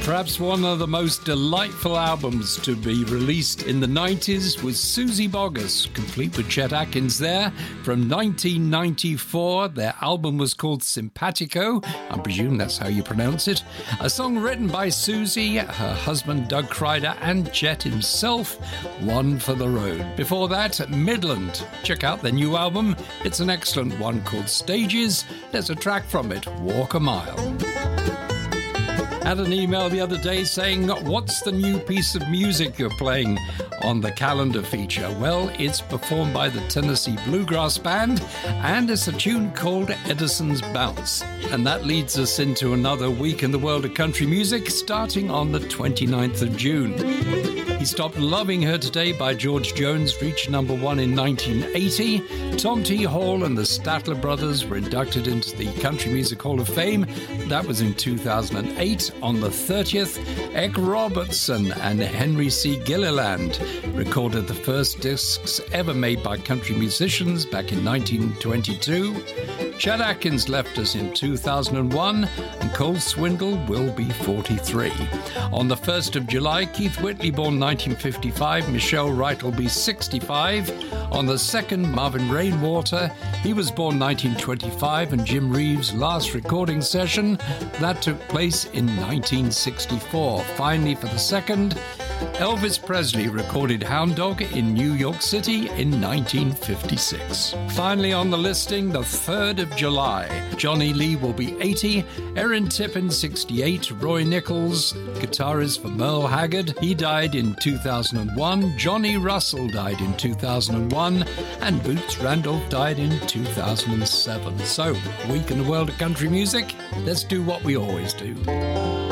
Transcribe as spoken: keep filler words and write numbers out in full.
Perhaps one of the most delightful albums to be released in the nineties was Suzy Boggus, complete with Chet Atkins there, from nineteen ninety-four. Their album was called Simpatico. I presume that's how you pronounce it. A song written by Suzy, her husband Doug Kryder, and Chet himself, One for the Road. Before that, Midland. Check out their new album. It's an excellent one called Stages. There's a track from it, Walk a Mile. Had an email the other day saying, what's the new piece of music you're playing on the calendar feature? Well, it's performed by the Tennessee Bluegrass Band, and it's a tune called Edison's Bounce. And that leads us into another week in the world of country music, starting on the twenty-ninth of June. He Stopped Loving Her Today by George Jones reached number one in nineteen eighty. Tom T. Hall and the Statler Brothers were inducted into the Country Music Hall of Fame. That was in two thousand eight. On the thirtieth, Eck Robertson and Henry C. Gilliland recorded the first discs ever made by country musicians back in nineteen twenty-two. Chet Atkins left us in two thousand one, and Cole Swindle will be forty-three. On the first of July, Keith Whitley, born nineteen fifty-five, Michelle Wright will be sixty-five. On the second, Marvin Rainwater, he was born nineteen twenty-five, and Jim Reeves' last recording session, that took place in nineteen sixty-four. Finally, for the second, Elvis Presley recorded Hound Dog in New York City in nineteen fifty-six. Finally on the listing, the third of July, Johnny Lee will be eighty, Erin Tippin sixty-eight, Roy Nichols, guitarist for Merle Haggard, he died in two thousand one, Johnny Russell died in two thousand one, and Boots Randolph died in two thousand seven. So, week in the world of country music, let's do what we always do.